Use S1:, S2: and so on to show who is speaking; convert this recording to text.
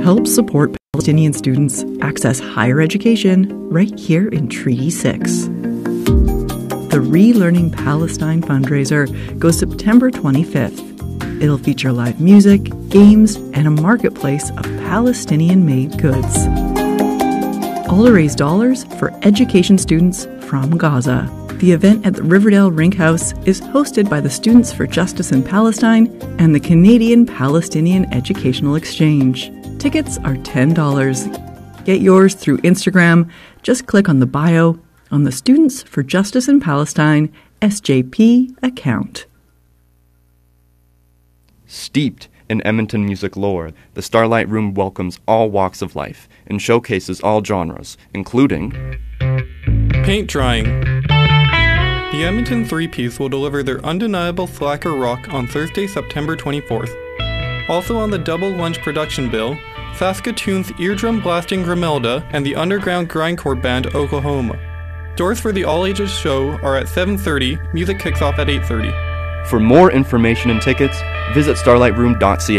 S1: helps support Palestinian students access higher education right here in Treaty 6. The Relearning Palestine fundraiser goes September 25th. It'll feature live music, games, and a marketplace of Palestinian-made goods. All to raise dollars for education students from Gaza. The event at the Riverdale Rink House is hosted by the Students for Justice in Palestine and the Canadian Palestinian Educational Exchange. Tickets are $10. Get yours through Instagram. Just click on the bio on the Students for Justice in Palestine SJP account.
S2: Steeped in Edmonton music lore, the Starlight Room welcomes all walks of life and showcases all genres, including
S3: paint drying. The Edmonton Three-Piece will deliver their undeniable slacker rock on Thursday, September 24th. Also on the double lunch production bill, Saskatoon's eardrum-blasting Grimelda and the underground grindcore band Oklahoma. Doors for the all-ages show are at 7:30, music kicks off at 8:30.
S2: For more information and tickets, visit starlightroom.ca.